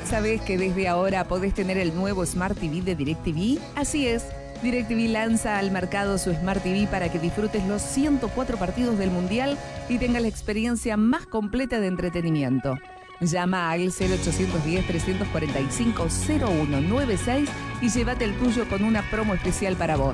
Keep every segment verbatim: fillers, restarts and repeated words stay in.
¿Sabés que desde ahora podés tener el nuevo Smart T V de DirecTV? Así es. DirecTV lanza al mercado su Smart T V para que disfrutes los ciento cuatro partidos del Mundial y tengas la experiencia más completa de entretenimiento. Llama al cero ochocientos diez, trescientos cuarenta y cinco, cero uno noventa y seis y llévate el tuyo con una promo especial para vos.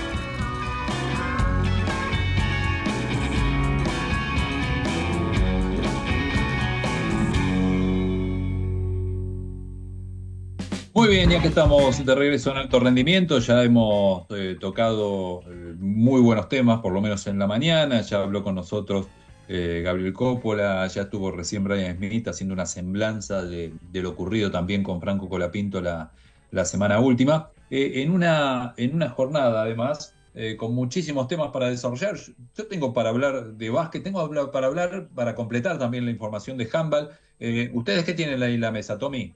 Muy bien, ya que estamos de regreso en Alto Rendimiento, ya hemos eh, tocado eh, muy buenos temas, por lo menos en la mañana. Ya habló con nosotros eh, Gabriel Coppola, ya estuvo recién Brian Smith haciendo una semblanza de, de lo ocurrido también con Franco Colapinto la, la semana última. Eh, en, una, en una jornada, además, eh, con muchísimos temas para desarrollar. Yo tengo para hablar de básquet, tengo para hablar, para completar también la información de handball. Eh, ¿Ustedes qué tienen ahí en la mesa, Tommy?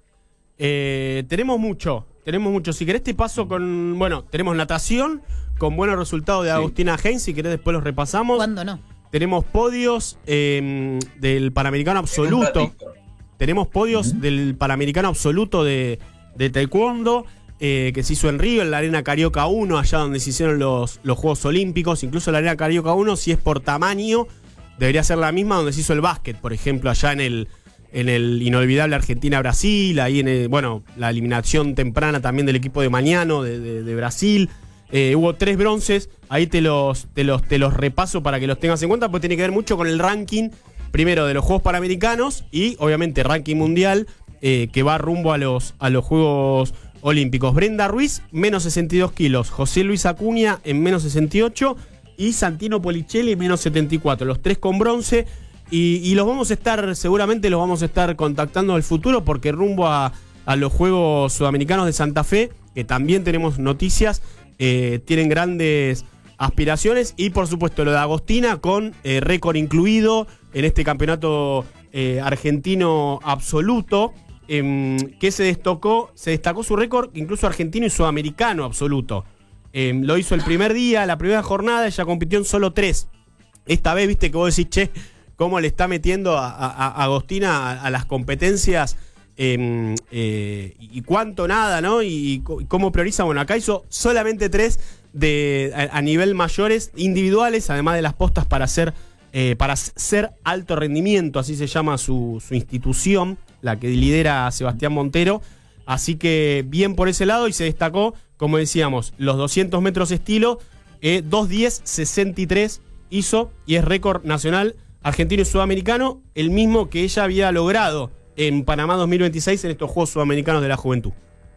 Eh, tenemos mucho, tenemos mucho. Si querés te paso con, bueno, tenemos natación con buenos resultados de Agustina sí. Heinz, si querés después los repasamos. ¿Cuándo no? Tenemos podios eh, del Panamericano Absoluto. Tenemos podios uh-huh. del Panamericano Absoluto de, de Taekwondo, eh, que se hizo en Río, en la Arena Carioca uno, allá donde se hicieron los, los Juegos Olímpicos. Incluso la Arena Carioca uno, si es por tamaño, debería ser la misma donde se hizo el básquet, por ejemplo, allá en el... en el inolvidable Argentina-Brasil, ahí en el, bueno, la eliminación temprana también del equipo de Mañano de, de, de Brasil. Eh, hubo tres bronces, ahí te los, te, los, te los repaso para que los tengas en cuenta, porque tiene que ver mucho con el ranking, primero de los Juegos Panamericanos y obviamente ranking mundial, eh, que va rumbo a los, a los Juegos Olímpicos. Brenda Ruiz, menos sesenta y dos kilos. José Luis Acuña en menos sesenta y ocho y Santino Policelli en menos setenta y cuatro. Los tres con bronce. Y, y los vamos a estar, seguramente los vamos a estar contactando en el futuro, porque rumbo a, a los Juegos Sudamericanos de Santa Fe, que también tenemos noticias, eh, tienen grandes aspiraciones. Y por supuesto lo de Agostina con eh, récord incluido en este campeonato eh, argentino absoluto, eh, que se destacó, se destacó su récord incluso argentino y sudamericano absoluto. Eh, lo hizo el primer día, la primera jornada, ella compitió en solo tres. Esta vez, viste que vos decís, che, cómo le está metiendo a, a, a Agostina a, a las competencias eh, eh, y cuánto nada, ¿no? Y, y cómo prioriza. Bueno, acá hizo solamente tres de, a, a nivel mayores, individuales, además de las postas para hacer, eh, para ser alto rendimiento, así se llama su, su institución, la que lidera Sebastián Montero. Así que bien por ese lado, y se destacó, como decíamos, los doscientos metros estilo, eh, dos diez sesenta y tres hizo, y es récord nacional argentino y sudamericano, el mismo que ella había logrado en Panamá dos mil veintiséis en estos Juegos Sudamericanos de la Juventud.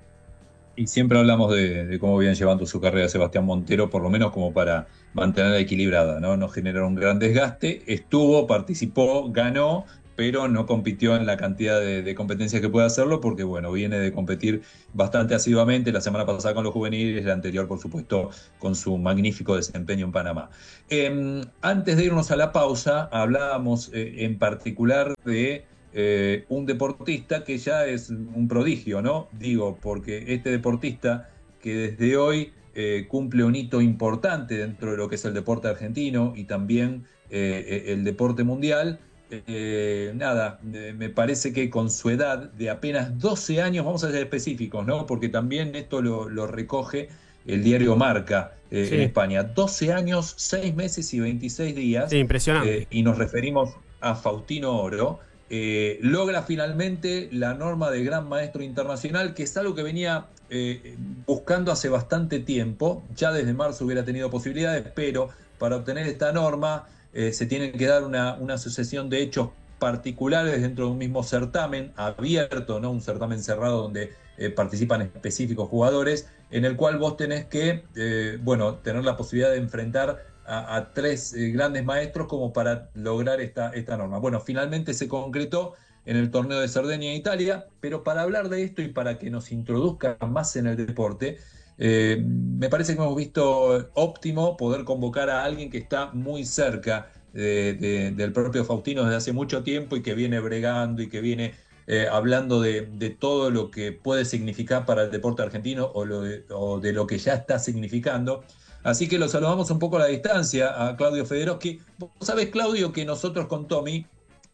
Y siempre hablamos de, de cómo viene llevando su carrera Sebastián Montero, por lo menos como para mantenerla equilibrada, ¿no? No generar un gran desgaste. Estuvo, participó, ganó, pero no compitió en la cantidad de, de competencias que puede hacerlo, porque bueno, viene de competir bastante asiduamente, la semana pasada con los juveniles, la anterior por supuesto con su magnífico desempeño en Panamá. Eh, antes de irnos a la pausa, hablábamos eh, en particular de eh, un deportista que ya es un prodigio, ¿no? Digo, porque este deportista que desde hoy eh, cumple un hito importante dentro de lo que es el deporte argentino y también eh, el deporte mundial. Eh, nada, eh, me parece que con su edad de apenas doce años, vamos a ser específicos, ¿no? Porque también esto lo, lo recoge el diario Marca eh, sí. en España. doce años, seis meses y veintiséis días. Sí, impresionante. Eh, y nos referimos a Faustino Oro. Eh, logra finalmente la norma de Gran Maestro Internacional, que es algo que venía eh, buscando hace bastante tiempo. Ya desde marzo hubiera tenido posibilidades, pero para obtener esta norma Eh, se tienen que dar una, una sucesión de hechos particulares dentro de un mismo certamen abierto, ¿no? Un certamen cerrado donde eh, participan específicos jugadores, en el cual vos tenés que eh, bueno, tener la posibilidad de enfrentar a, a tres eh, grandes maestros como para lograr esta, esta norma. Bueno, finalmente se concretó en el torneo de Cerdeña, Italia, pero para hablar de esto y para que nos introduzca más en el deporte, Eh, me parece que hemos visto óptimo poder convocar a alguien que está muy cerca de, de, del propio Faustino desde hace mucho tiempo y que viene bregando y que viene eh, hablando de, de todo lo que puede significar para el deporte argentino o, lo de, o de lo que ya está significando. Así que lo saludamos un poco a la distancia a Claudio Federowski. Vos sabés, Claudio, que nosotros con Tommy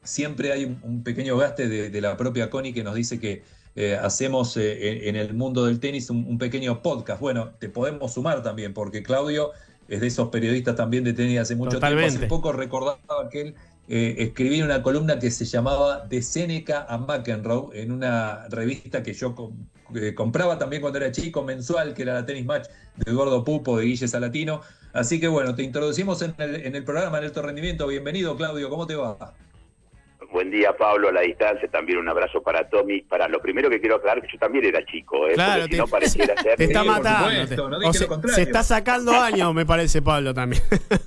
siempre hay un, un pequeño gaste de, de la propia Connie que nos dice que eh, hacemos eh, en el mundo del tenis un, un pequeño podcast. Bueno, te podemos sumar también, porque Claudio es de esos periodistas también de tenis hace mucho Totalmente. tiempo. Hace poco recordaba que él eh, escribía una columna que se llamaba De Seneca a McEnroe en una revista que yo com eh, compraba también cuando era chico, mensual, que era la Tennis Match de Eduardo Pupo, de Guille Salatino. Así que bueno, te introducimos en el, en el programa en Alto Rendimiento. Bienvenido, Claudio, ¿cómo te va? Buen día, Pablo, a la distancia. También un abrazo para Tommy. Para lo primero que quiero aclarar que yo también era chico, ¿eh? Claro, Porque te, si no pareciera ser... te está Sí, matando. supuesto, no O dije se, lo contrario. se está sacando años, me parece, Pablo, también.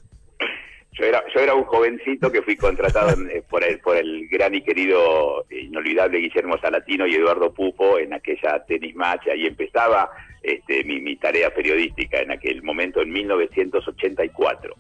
Yo era, yo era un jovencito que fui contratado en, eh, por, el, por el gran y querido, eh, inolvidable Guillermo Salatino y Eduardo Pupo en aquella Tennis Match. Ahí empezaba este, mi, mi tarea periodística en aquel momento, en mil novecientos ochenta y cuatro.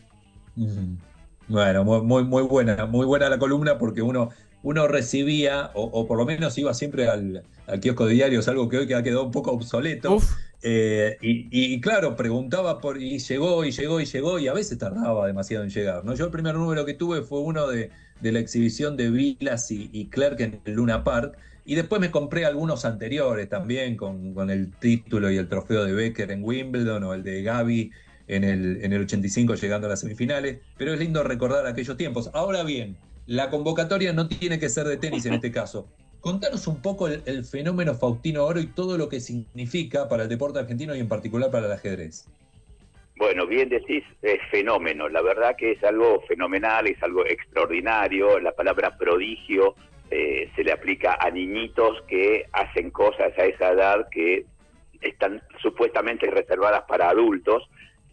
Mm. Bueno, muy, muy, muy buena, muy buena la columna, porque uno, uno recibía, o, o por lo menos iba siempre al, al kiosco de diarios, algo que hoy que ha quedado un poco obsoleto. Eh, y, y claro, preguntaba por, y llegó, y llegó, y llegó, y a veces tardaba demasiado en llegar, ¿no? Yo el primer número que tuve fue uno de, de la exhibición de Vilas y, y Clerc en el Luna Park, y después me compré algunos anteriores también, con, con el título y el trofeo de Becker en Wimbledon, o el de Gavi en el, en el ochenta y cinco llegando a las semifinales, pero es lindo recordar aquellos tiempos. Ahora bien, la convocatoria no tiene que ser de tenis en este caso. Contanos un poco el, el fenómeno Faustino Oro y todo lo que significa para el deporte argentino y en particular para el ajedrez. Bueno, bien decís, es fenómeno. La verdad que es algo fenomenal, es algo extraordinario. La palabra prodigio eh, se le aplica a niñitos que hacen cosas a esa edad que están supuestamente reservadas para adultos.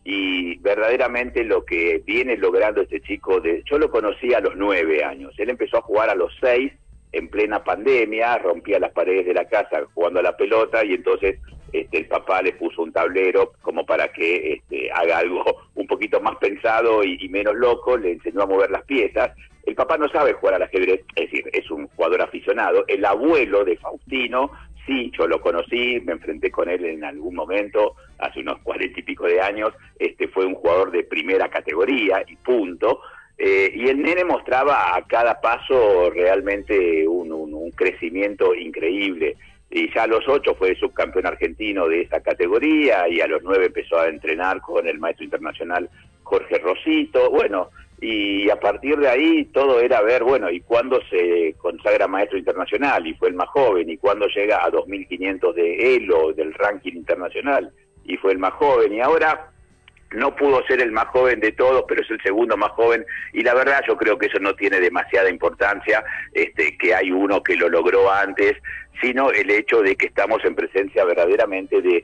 Y verdaderamente lo que viene logrando este chico, de, yo lo conocí a los nueve años, él empezó a jugar a los seis en plena pandemia, rompía las paredes de la casa jugando a la pelota y entonces este, el papá le puso un tablero como para que este, haga algo un poquito más pensado y, y menos loco, le enseñó a mover las piezas. El papá no sabe jugar al ajedrez, es decir, es un jugador aficionado. El abuelo de Faustino, sí, yo lo conocí, me enfrenté con él en algún momento, hace unos cuarenta y pico de años, este fue un jugador de primera categoría y punto. Eh, y el nene mostraba a cada paso realmente un, un, un crecimiento increíble. Y ya a los ocho fue subcampeón argentino de esa categoría y a los nueve empezó a entrenar con el maestro internacional Jorge Rosito. Bueno, y a partir de ahí todo era ver, bueno, y cuándo se consagra maestro internacional y fue el más joven, y cuándo llega a dos mil quinientos de Elo, del ranking internacional, y fue el más joven, y ahora no pudo ser el más joven de todos, pero es el segundo más joven, y la verdad yo creo que eso no tiene demasiada importancia, este, que hay uno que lo logró antes, sino el hecho de que estamos en presencia verdaderamente de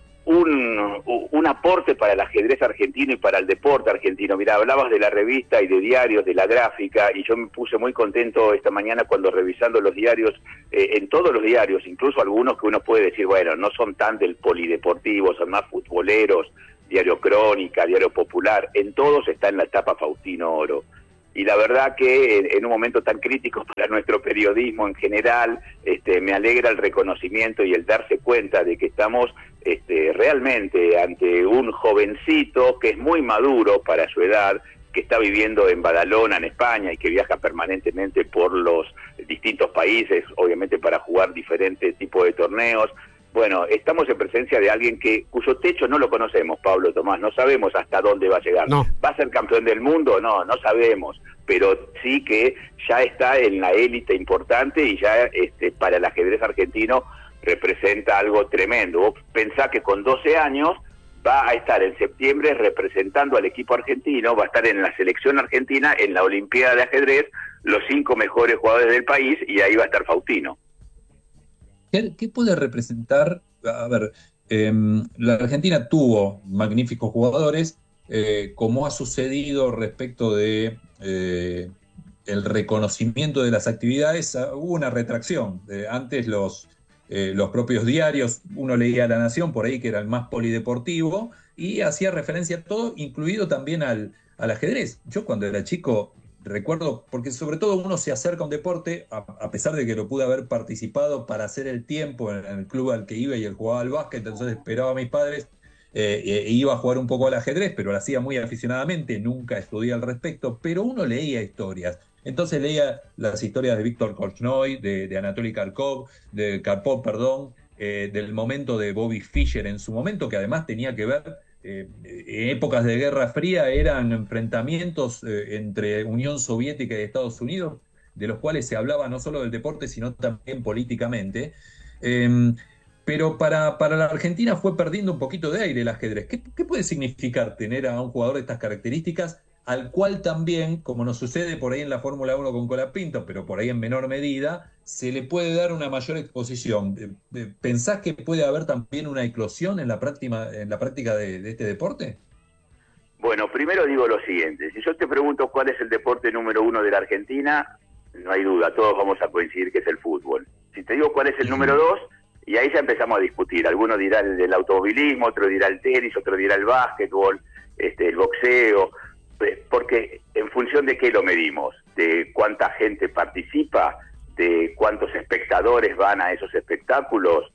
un, un aporte para el ajedrez argentino y para el deporte argentino. Mira, hablabas de la revista y de diarios, de la gráfica, y yo me puse muy contento esta mañana cuando revisando los diarios, eh, en todos los diarios, incluso algunos que uno puede decir, bueno, no son tan del polideportivo, son más futboleros, Diario Crónica, Diario Popular, en todos está en la etapa Faustino Oro. Y la verdad que en, en un momento tan crítico para nuestro periodismo en general, este, me alegra el reconocimiento y el darse cuenta de que estamos este, realmente ante un jovencito que es muy maduro para su edad, que está viviendo en Badalona, en España, y que viaja permanentemente por los distintos países, obviamente para jugar diferentes tipos de torneos. Bueno, estamos en presencia de alguien que cuyo techo no lo conocemos, Pablo Tomás, no sabemos hasta dónde va a llegar. No. ¿Va a ser campeón del mundo? No, no sabemos, pero sí que ya está en la élite importante y ya este, para el ajedrez argentino representa algo tremendo. Vos pensá que con doce años va a estar en septiembre representando al equipo argentino, va a estar en la selección argentina, en la Olimpiada de Ajedrez, los cinco mejores jugadores del país, y ahí va a estar Faustino. ¿Qué, qué puede representar? A ver, eh, la Argentina tuvo magníficos jugadores, eh, como ha sucedido respecto de eh, el reconocimiento de las actividades, hubo una retracción. Eh, antes los, eh, los propios diarios, uno leía La Nación por ahí, que era el más polideportivo, y hacía referencia a todo, incluido también al, al ajedrez. Yo cuando era chico recuerdo, porque sobre todo uno se acerca a un deporte, a, a pesar de que lo pude haber participado para hacer el tiempo en, en el club al que iba y él jugaba al básquet, entonces esperaba a mis padres eh, e iba a jugar un poco al ajedrez, pero lo hacía muy aficionadamente, nunca estudié al respecto, pero uno leía historias. Entonces leía las historias de Víctor Korchnoi, de, de Anatoly Karpov, de Karpov, perdón, eh, del momento de Bobby Fischer en su momento, que además tenía que ver, eh, en épocas de Guerra Fría eran enfrentamientos eh, entre Unión Soviética y Estados Unidos, de los cuales se hablaba no solo del deporte, sino también políticamente. Eh, pero para, para la Argentina fue perdiendo un poquito de aire el ajedrez. ¿Qué, qué puede significar tener a un jugador de estas características, al cual también, como nos sucede por ahí en la Fórmula uno con Colapinto, pero por ahí en menor medida, se le puede dar una mayor exposición? ¿Pensás que puede haber también una eclosión en la práctica, en la práctica de, de este deporte? Bueno, primero digo lo siguiente. Si yo te pregunto cuál es el deporte número uno de la Argentina, no hay duda, todos vamos a coincidir que es el fútbol. Si te digo cuál es el número dos, y ahí ya empezamos a discutir. Alguno dirá el del automovilismo, otro dirá el tenis, otro dirá el básquetbol, este, el boxeo, porque en función de qué lo medimos, de cuánta gente participa, de cuántos espectadores van a esos espectáculos,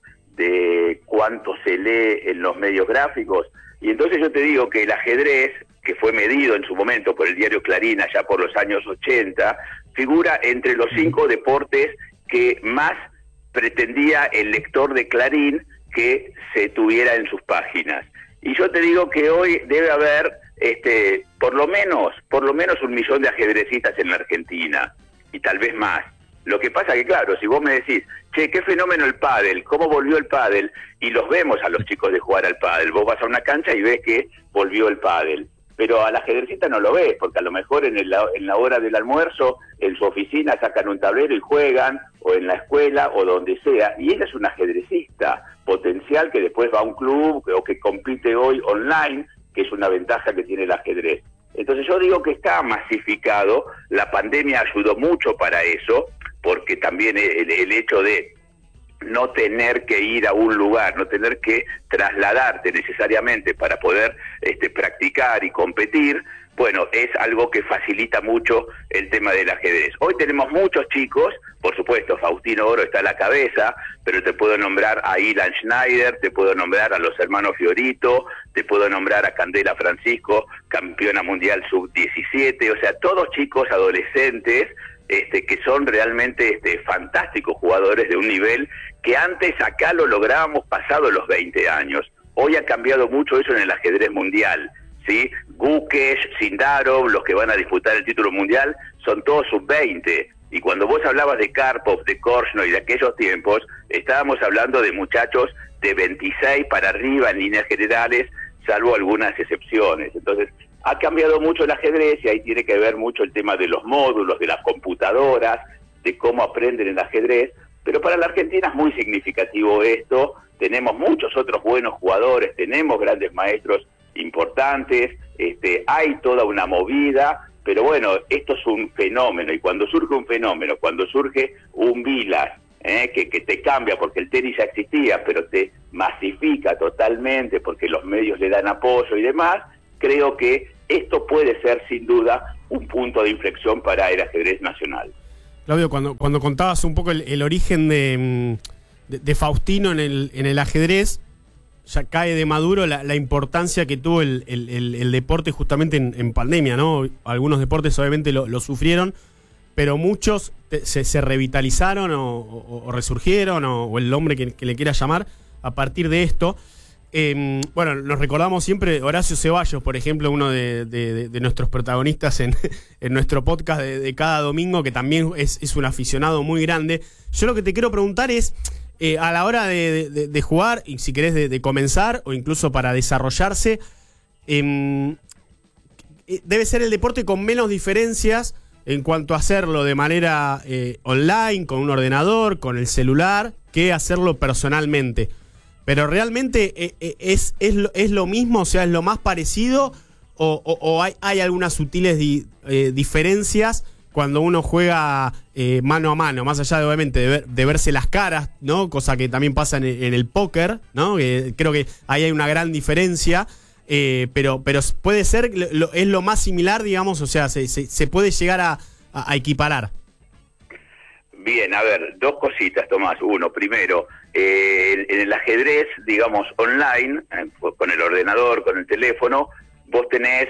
de cuánto se lee en los medios gráficos. Y entonces yo te digo que el ajedrez, que fue medido en su momento por el diario Clarín allá por los años ochenta, figura entre los cinco deportes que más pretendía el lector de Clarín que se tuviera en sus páginas. Y yo te digo que hoy debe haber este, por lo menos, por lo menos un millón de ajedrecistas en la Argentina, y tal vez más. Lo que pasa que, claro, si vos me decís, che, qué fenómeno el pádel, cómo volvió el pádel, y los vemos a los chicos de jugar al pádel, vos vas a una cancha y ves que volvió el pádel, pero al ajedrecista no lo ves, porque a lo mejor en, el, en la hora del almuerzo, en su oficina sacan un tablero y juegan, o en la escuela, o donde sea, y él es un ajedrecista potencial que después va a un club, o que compite hoy online, que es una ventaja que tiene el ajedrez. Entonces yo digo que está masificado, la pandemia ayudó mucho para eso, porque también el, el hecho de no tener que ir a un lugar, no tener que trasladarte necesariamente para poder este, practicar y competir, bueno, es algo que facilita mucho el tema del ajedrez. Hoy tenemos muchos chicos, por supuesto, Faustino Oro está a la cabeza, pero te puedo nombrar a Ilan Schneider, te puedo nombrar a los hermanos Fiorito, te puedo nombrar a Candela Francisco, campeona mundial sub diecisiete, o sea, todos chicos adolescentes este, que son realmente este, fantásticos jugadores de un nivel que antes acá lo lográbamos pasado los veinte años. Hoy ha cambiado mucho eso en el ajedrez mundial, ¿sí? Gukesh, Sindarov, los que van a disputar el título mundial, son todos sub veinte. Y cuando vos hablabas de Karpov, de Korchnoi y de aquellos tiempos, estábamos hablando de muchachos de veintiséis para arriba en líneas generales, salvo algunas excepciones. Entonces, ha cambiado mucho el ajedrez y ahí tiene que ver mucho el tema de los módulos, de las computadoras, de cómo aprenden el ajedrez. Pero para la Argentina es muy significativo esto. Tenemos muchos otros buenos jugadores, tenemos grandes maestros importantes, este, hay toda una movida, pero bueno, esto es un fenómeno, y cuando surge un fenómeno, cuando surge un Vilas, eh, que, que te cambia, porque el tenis ya existía, pero te masifica totalmente, porque los medios le dan apoyo y demás, creo que esto puede ser sin duda un punto de inflexión para el ajedrez nacional. Claudio, cuando, cuando contabas un poco el, el origen de, de, de Faustino en el, en el ajedrez, ya cae de maduro la, la importancia que tuvo el, el, el, el deporte justamente en, en pandemia, ¿no? Algunos deportes obviamente lo, lo sufrieron, pero muchos te, se, se revitalizaron o, o, o resurgieron, o, o el nombre que, que le quiera llamar, a partir de esto. Eh, bueno, nos recordamos siempre Horacio Ceballos, por ejemplo, uno de, de, de nuestros protagonistas en, en nuestro podcast de, de cada domingo, que también es, es un aficionado muy grande. Yo lo que te quiero preguntar es, eh, a la hora de, de, de jugar, y si querés de, de comenzar, o incluso para desarrollarse, eh, debe ser el deporte con menos diferencias en cuanto a hacerlo de manera eh, online, con un ordenador, con el celular, que hacerlo personalmente. Pero realmente es, es, lo, es lo mismo, o sea, es lo más parecido, o, o, o hay, hay algunas sutiles di, eh, diferencias cuando uno juega eh, mano a mano, más allá de obviamente de, ver, de verse las caras, ¿no? Cosa que también pasa en, en el póker, ¿no? Que creo que ahí hay una gran diferencia, eh, pero, pero puede ser, lo, es lo más similar, digamos, o sea, se, se, se puede llegar a, a, a equiparar. Bien, a ver, dos cositas, Tomás. Uno, primero, eh, en el ajedrez, digamos, online, eh, con el ordenador, con el teléfono, vos tenés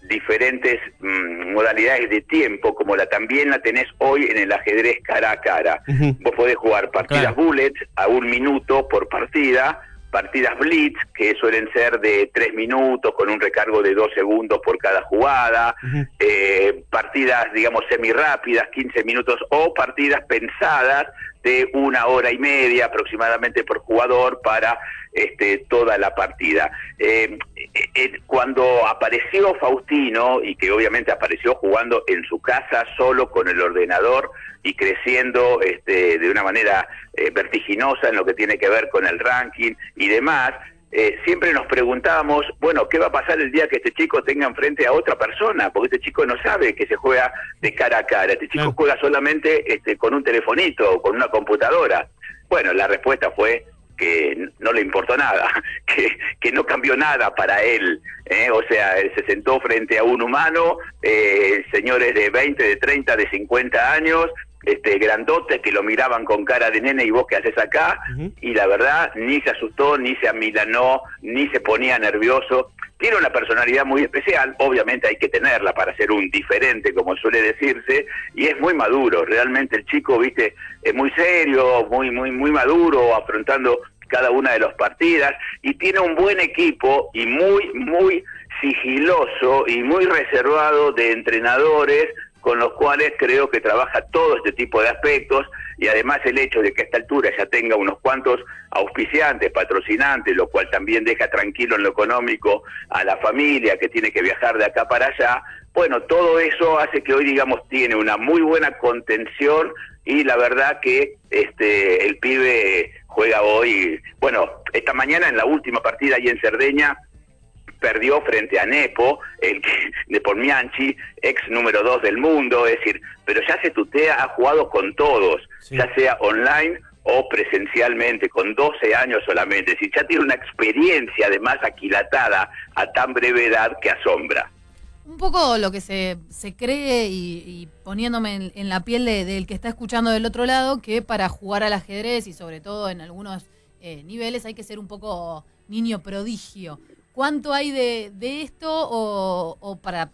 diferentes mmm, modalidades de tiempo, como la también la tenés hoy en el ajedrez cara a cara. Uh-huh. Vos podés jugar partidas claro. bullet a un minuto por partida, partidas blitz, que suelen ser de tres minutos, con un recargo de dos segundos por cada jugada, uh-huh. eh, partidas, digamos, semi-rápidas, quince minutos, o partidas pensadas de una hora y media aproximadamente por jugador para este, toda la partida. Eh, eh, cuando apareció Faustino, y que obviamente apareció jugando en su casa solo con el ordenador y creciendo este, de una manera eh, vertiginosa en lo que tiene que ver con el ranking y demás, eh, siempre nos preguntábamos, bueno, ¿qué va a pasar el día que este chico tenga enfrente a otra persona? Porque este chico no sabe que se juega de cara a cara, este chico claro. juega solamente este, con un telefonito o con una computadora. Bueno, la respuesta fue que no le importó nada, que, que no cambió nada para él, ¿eh? O sea, él se sentó frente a un humano, eh, señores de veinte, de treinta, de cincuenta años, este grandotes que lo miraban con cara de nene, y vos qué haces acá, uh-huh. y la verdad ni se asustó, ni se amilanó, ni se ponía nervioso. Tiene una personalidad muy especial, obviamente hay que tenerla para ser un diferente, como suele decirse, y es muy maduro, realmente el chico, viste, es muy serio, muy muy muy maduro, afrontando cada una de las partidas, y tiene un buen equipo, y muy muy sigiloso, y muy reservado de entrenadores, con los cuales creo que trabaja todo este tipo de aspectos, y además el hecho de que a esta altura ya tenga unos cuantos auspiciantes, patrocinantes, lo cual también deja tranquilo en lo económico a la familia que tiene que viajar de acá para allá, bueno, todo eso hace que hoy, digamos, tiene una muy buena contención, y la verdad que este el pibe juega hoy, bueno, esta mañana en la última partida ahí en Cerdeña, perdió frente a Nepo, el de Pormianchi, ex número dos del mundo, es decir, pero ya se tutea, ha jugado con todos, sí. ya sea online o presencialmente, con doce años solamente, es decir, ya tiene una experiencia además aquilatada a tan breve edad que asombra. Un poco lo que se, se cree, y, y poniéndome en, en la piel de, del que está escuchando del otro lado, que para jugar al ajedrez, y sobre todo en algunos eh, niveles, hay que ser un poco niño prodigio. ¿Cuánto hay de, de esto o, o para,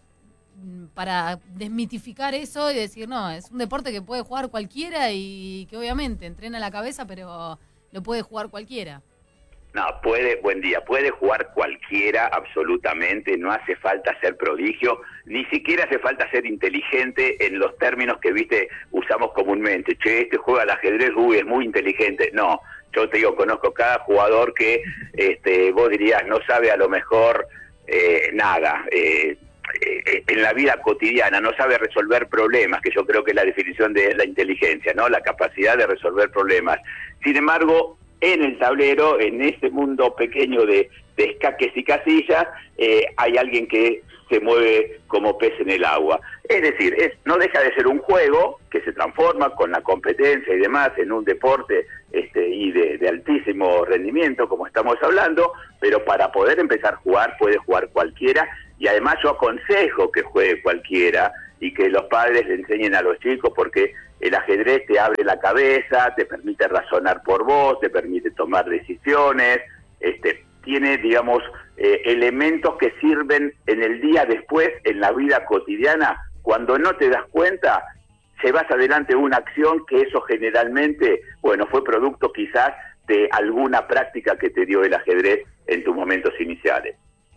para desmitificar eso y decir, no, es un deporte que puede jugar cualquiera y que obviamente entrena la cabeza, pero lo puede jugar cualquiera? No, puede, buen día, puede jugar cualquiera, absolutamente, no hace falta ser prodigio, ni siquiera hace falta ser inteligente en los términos que, viste, usamos comúnmente. Che, este juega al ajedrez, uy, es muy inteligente. No, yo te digo, conozco cada jugador que este, vos dirías no sabe a lo mejor eh, nada, eh, eh, en la vida cotidiana, no sabe resolver problemas, que yo creo que es la definición de la inteligencia, ¿no? La capacidad de resolver problemas. Sin embargo, en el tablero, en ese mundo pequeño de, de escaques y casillas, eh, hay alguien que se mueve como pez en el agua. Es decir, es, no deja de ser un juego que se transforma con la competencia y demás en un deporte este, y de, de altísimo rendimiento, como estamos hablando, pero para poder empezar a jugar puede jugar cualquiera, y además yo aconsejo que juegue cualquiera y que los padres le enseñen a los chicos, porque el ajedrez te abre la cabeza, te permite razonar por vos, te permite tomar decisiones, este, tiene, digamos, eh, elementos que sirven en el día después, en la vida cotidiana. Cuando no te das cuenta, llevas adelante una acción que eso generalmente, bueno, fue producto quizás de alguna práctica que te dio el ajedrez en tus momentos iniciales.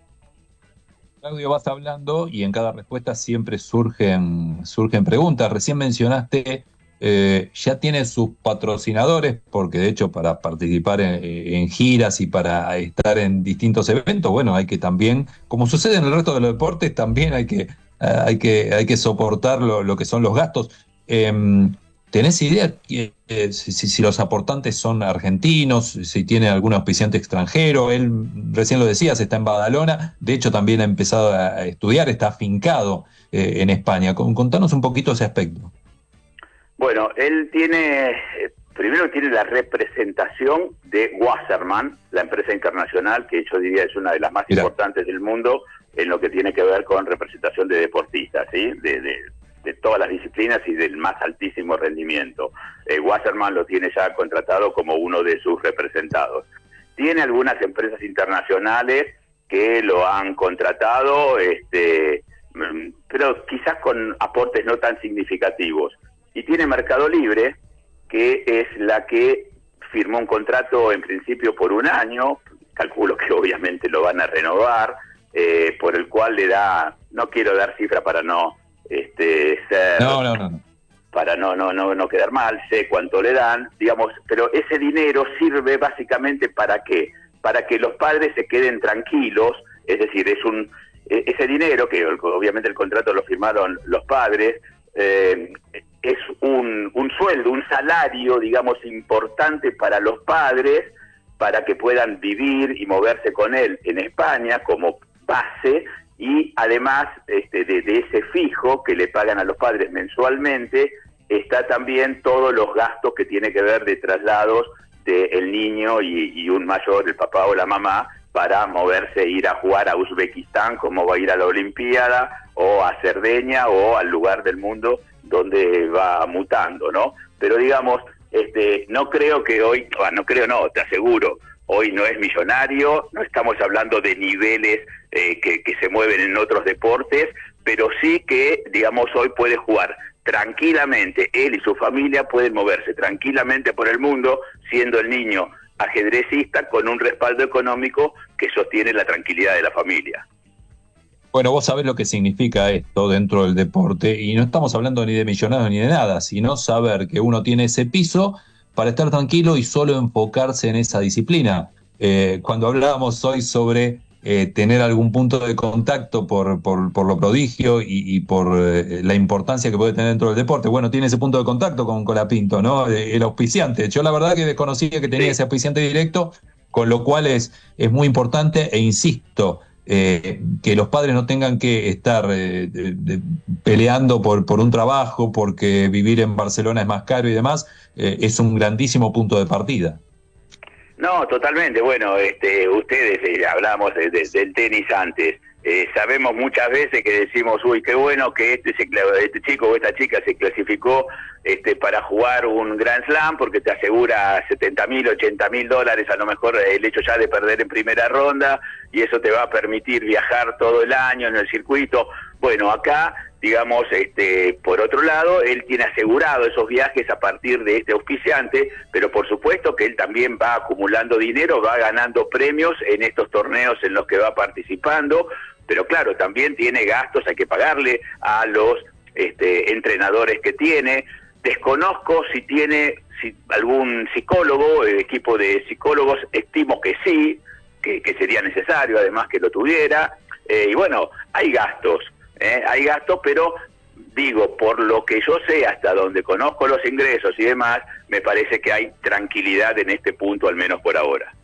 Claudio, vas hablando y en cada respuesta siempre surgen, surgen preguntas. Recién mencionaste, eh, ya tiene sus patrocinadores, porque de hecho para participar en, en giras y para estar en distintos eventos, bueno, hay que también, como sucede en el resto de los deportes, también hay que, hay que, hay que soportar lo, lo que son los gastos. Eh, ¿Tenés idea que, eh, si, si los aportantes son argentinos, si tiene algún auspiciante extranjero? Él, recién lo decías, está en Badalona, de hecho también ha empezado a estudiar, está afincado eh, en España. Contanos un poquito ese aspecto. Bueno, él tiene, primero tiene la representación de Wasserman, la empresa internacional, que yo diría es una de las más Mira. importantes del mundo en lo que tiene que ver con representación de deportistas, ¿sí? De, de, de todas las disciplinas y del más altísimo rendimiento. Eh, Wasserman lo tiene ya contratado como uno de sus representados. Tiene algunas empresas internacionales que lo han contratado, este, pero quizás con aportes no tan significativos. Y tiene Mercado Libre, que es la que firmó un contrato en principio por un año, calculo que obviamente lo van a renovar, eh, por el cual le da, no quiero dar cifra para no este, ser... No, no, no. no. para no, no, no, no quedar mal, sé cuánto le dan, digamos, pero ese dinero sirve básicamente ¿para qué? Para que los padres se queden tranquilos, es decir, es un ese dinero, que obviamente el contrato lo firmaron los padres, eh, es un, un sueldo, un salario, digamos, importante para los padres, para que puedan vivir y moverse con él en España como base, y además este, de, de ese fijo que le pagan a los padres mensualmente, está también todos los gastos que tiene que ver de traslados del niño y, y un mayor, el papá o la mamá, para moverse, ir a jugar a Uzbekistán, como va a ir a la Olimpiada, o a Cerdeña, o al lugar del mundo donde va mutando, ¿no? Pero digamos, este, no creo que hoy, no creo no, te aseguro, hoy no es millonario, no estamos hablando de niveles eh, que, que se mueven en otros deportes, pero sí que, digamos, hoy puede jugar tranquilamente, él y su familia pueden moverse tranquilamente por el mundo, siendo el niño ajedrecista con un respaldo económico que sostiene la tranquilidad de la familia. Bueno, vos sabés lo que significa esto dentro del deporte, y no estamos hablando ni de millonarios ni de nada, sino saber que uno tiene ese piso para estar tranquilo y solo enfocarse en esa disciplina. Eh, cuando hablábamos hoy sobre eh, tener algún punto de contacto por, por, por lo prodigio y, y por eh, la importancia que puede tener dentro del deporte, bueno, tiene ese punto de contacto con Colapinto, ¿no? El auspiciante. Yo la verdad que desconocía que tenía sí. ese auspiciante directo, con lo cual es, es muy importante, e insisto, Eh, que los padres no tengan que estar eh, de, de, peleando por, por un trabajo, porque vivir en Barcelona es más caro y demás, eh, es un grandísimo punto de partida. No, totalmente. Bueno, este, ustedes, eh, hablamos de, de, del tenis antes, eh, sabemos muchas veces que decimos, uy, qué bueno que este, se, este chico o esta chica se clasificó este, para jugar un Grand Slam, porque te asegura setenta mil, ochenta mil dólares, a lo mejor el hecho ya de perder en primera ronda, y eso te va a permitir viajar todo el año en el circuito. Bueno, acá, digamos, este, por otro lado, él tiene asegurado esos viajes a partir de este auspiciante, pero por supuesto que él también va acumulando dinero, va ganando premios en estos torneos en los que va participando, pero claro, también tiene gastos, hay que pagarle a los este, entrenadores que tiene. Desconozco si tiene si algún psicólogo, el equipo de psicólogos, estimo que sí, que, que sería necesario además que lo tuviera, eh, y bueno, hay gastos, eh, hay gastos, pero digo, por lo que yo sé, hasta donde conozco los ingresos y demás, me parece que hay tranquilidad en este punto, al menos por ahora.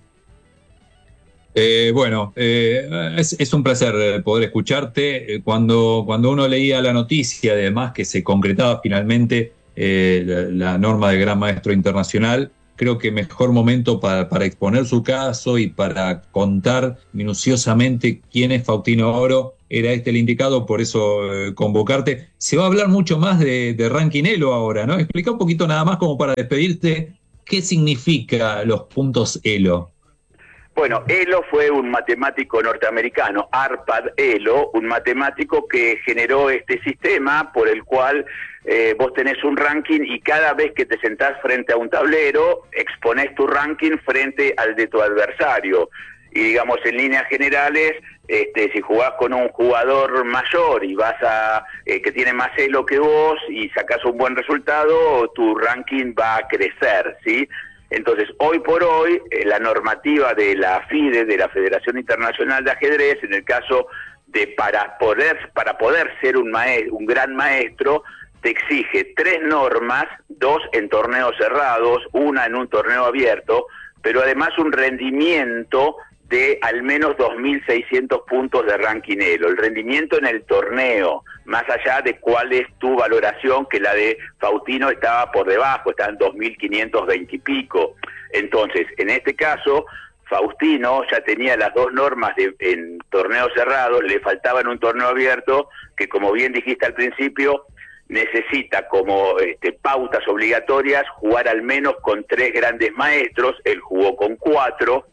Eh, bueno, eh, es, es un placer poder escucharte. Cuando, cuando uno leía la noticia, además que se concretaba finalmente eh, la, la norma de Gran Maestro Internacional, creo que mejor momento para, para exponer su caso y para contar minuciosamente quién es Faustino Oro, era este el indicado, por eso eh, convocarte. Se va a hablar mucho más de, de ranking Elo ahora, ¿no? Explica un poquito nada más como para despedirte, ¿qué significa los puntos Elo? Bueno, Elo fue un matemático norteamericano, Arpad Elo, un matemático que generó este sistema por el cual eh, vos tenés un ranking y cada vez que te sentás frente a un tablero, exponés tu ranking frente al de tu adversario. Y digamos, en líneas generales, este, si jugás con un jugador mayor y vas a eh, que tiene más Elo que vos y sacás un buen resultado, tu ranking va a crecer, ¿sí? Entonces, hoy por hoy, eh, la normativa de la FIDE, de la Federación Internacional de Ajedrez, en el caso de para poder para poder ser un maestro, un gran maestro, te exige tres normas, dos en torneos cerrados, una en un torneo abierto, pero además un rendimiento de al menos dos mil seiscientos puntos de ranking Elo, el rendimiento en el torneo, más allá de cuál es tu valoración, que la de Faustino estaba por debajo, estaba en dos mil quinientos veinte y pico. Entonces, en este caso, Faustino ya tenía las dos normas de, en torneo cerrado, le faltaba en un torneo abierto, que como bien dijiste al principio, necesita como este, pautas obligatorias jugar al menos con tres grandes maestros, él jugó con cuatro,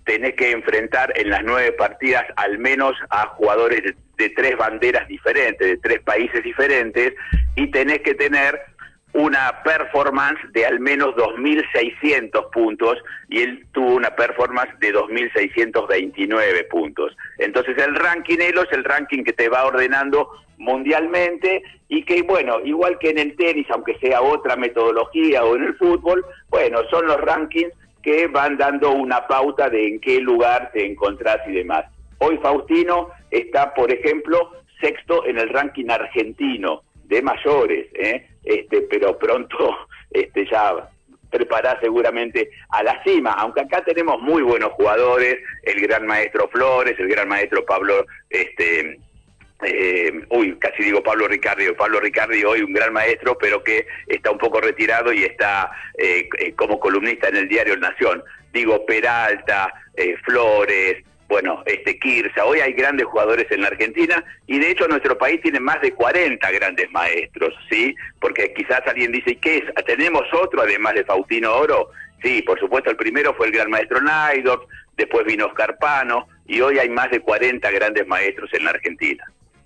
tenés que enfrentar en las nueve partidas al menos a jugadores de, de tres banderas diferentes, de tres países diferentes, y tenés que tener una performance de al menos dos mil seiscientos puntos, y él tuvo una performance de dos mil seiscientos veintinueve puntos. Entonces el ranking Elo es el ranking que te va ordenando mundialmente, y que, bueno, igual que en el tenis, aunque sea otra metodología, o en el fútbol, bueno, son los rankings que van dando una pauta de en qué lugar te encontrás y demás. Hoy Faustino está, por ejemplo, sexto en el ranking argentino de mayores, ¿eh? Este, pero pronto este, ya prepará seguramente a la cima, aunque acá tenemos muy buenos jugadores, el gran maestro Flores, el gran maestro Pablo, este, eh, uy, casi digo Pablo Ricardi, Pablo Ricardi hoy un gran maestro, pero que está un poco retirado y está eh, como columnista en el diario El Nación. Digo, Peralta, eh, Flores, bueno, este Kirsa, hoy hay grandes jugadores en la Argentina, y de hecho nuestro país tiene más de cuarenta grandes maestros, ¿sí? Porque quizás alguien dice, ¿y qué es? ¿Tenemos otro además de Faustino Oro? Sí, por supuesto, el primero fue el gran maestro Naidorf, después vino Oscar Pano, y hoy hay más de cuarenta grandes maestros en la Argentina.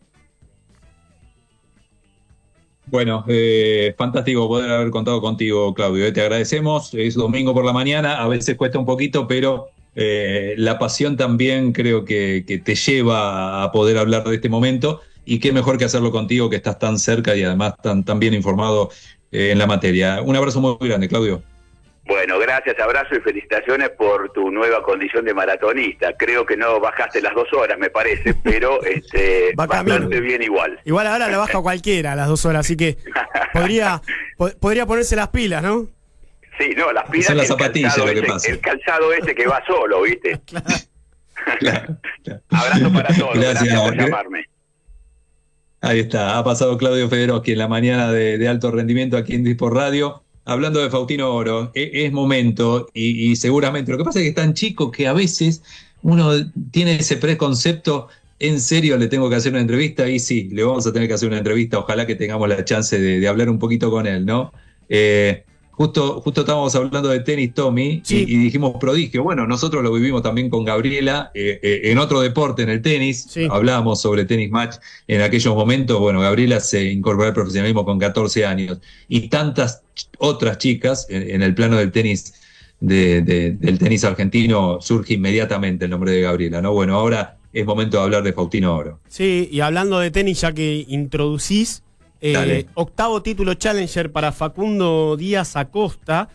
Bueno, eh, fantástico poder haber contado contigo, Claudio. Eh, te agradecemos, es domingo por la mañana, a veces cuesta un poquito, pero eh, la pasión también creo que, que te lleva a poder hablar de este momento, y qué mejor que hacerlo contigo, que estás tan cerca y además tan, tan bien informado eh, en la materia. Un abrazo muy grande, Claudio. Bueno, gracias, abrazo y felicitaciones por tu nueva condición de maratonista. Creo que no bajaste las dos horas, me parece, pero este, Va bastante camino. bien igual. Igual ahora le baja cualquiera a las dos horas, así que podría, po- podría ponerse las pilas, ¿no? Sí, no, las pilas. Son las el zapatillas calzado lo que ese- pasa. El calzado ese que va solo, ¿viste? Claro. Claro, claro. Abrazo para todos, Gracias, gracias por Gra- llamarme. Ahí está, ha pasado Claudio Federoski en la mañana de, de alto rendimiento aquí en Disport Radio. Hablando de Faustino Oro, es, es momento, y, y seguramente, lo que pasa es que es tan chico que a veces uno tiene ese preconcepto, en serio le tengo que hacer una entrevista, y sí, le vamos a tener que hacer una entrevista, ojalá que tengamos la chance de, de hablar un poquito con él, ¿no? Eh, justo, justo estábamos hablando de tenis, Tommy, Sí. y, y dijimos prodigio. Bueno, nosotros lo vivimos también con Gabriela, eh, eh, en otro deporte, en el tenis, Sí. hablábamos sobre tenis match en aquellos momentos. Bueno, Gabriela se incorporó al profesionalismo con catorce años, y tantas ch- otras chicas en, en el plano del tenis, de, de- del tenis argentino, surge inmediatamente el nombre de Gabriela, ¿no? Bueno, ahora es momento de hablar de Faustino Oro. Sí, y hablando de tenis, ya que introducís, eh, Dale. octavo título Challenger para Facundo Díaz Acosta,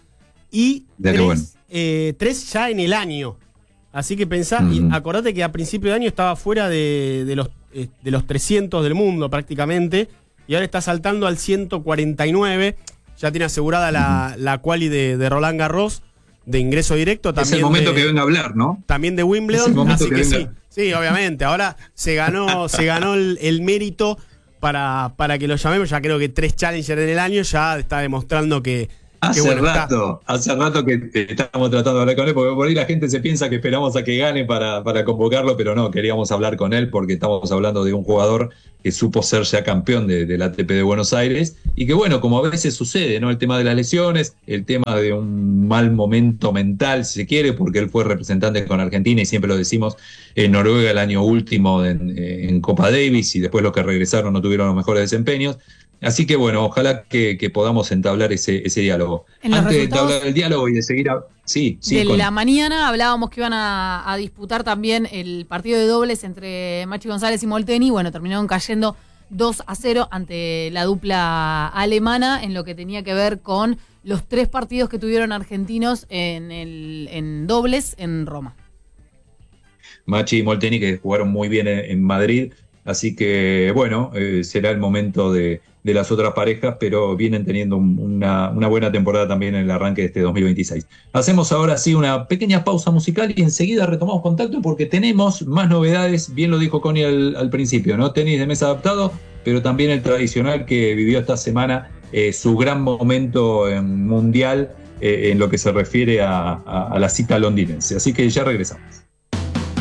y Ya, qué tres, bueno. eh, tres ya en el año. Así que pensá, Ujú. y acordate que a principio de año estaba fuera de, de los, eh, de los trescientos del mundo prácticamente, y ahora está saltando al ciento cuarenta y nueve, ya tiene asegurada la, la quali de, de Roland Garros, de ingreso directo. También es el momento de, que venga a hablar, ¿no? también de Es el Wimbledon, momento así que que, sí, venga. sí, obviamente. Ahora se ganó, se ganó el, el mérito para, para que lo llamemos. Ya creo que tres Challenger en el año ya está demostrando que, Hace que, bueno, está- rato, hace rato que eh, estamos tratando de hablar con él, porque por ahí la gente se piensa que esperamos a que gane para, para convocarlo, pero no, queríamos hablar con él porque estamos hablando de un jugador que supo ser ya campeón de, del A T P de Buenos Aires, y que bueno, como a veces sucede, ¿no? El tema de las lesiones, el tema de un mal momento mental, si se quiere, porque él fue representante con Argentina, y siempre lo decimos, en Noruega el año último en, en Copa Davis, y después los que regresaron no tuvieron los mejores desempeños. Así que bueno, ojalá que, que podamos entablar ese, ese diálogo. En los Antes de resultados entablar el diálogo y de seguir a... Sí, sí. de con- la mañana hablábamos que iban a, a disputar también el partido de dobles entre Machi González y Molteni. Bueno, terminaron cayendo dos a cero ante la dupla alemana en lo que tenía que ver con los tres partidos que tuvieron argentinos en, el, en dobles en Roma. Machi y Molteni, que jugaron muy bien en, en Madrid. Así que, bueno, eh, será el momento de, de las otras parejas, pero vienen teniendo un- una, una buena temporada también en el arranque de este dos mil veintiséis. Hacemos ahora sí una pequeña pausa musical y enseguida retomamos contacto porque tenemos más novedades. Bien lo dijo Connie al, al principio, ¿no? Tenis de mesa adaptado, pero también el tradicional que vivió esta semana eh, su gran momento en mundial eh, en lo que se refiere a, a, a la cita londinense. Así que ya regresamos.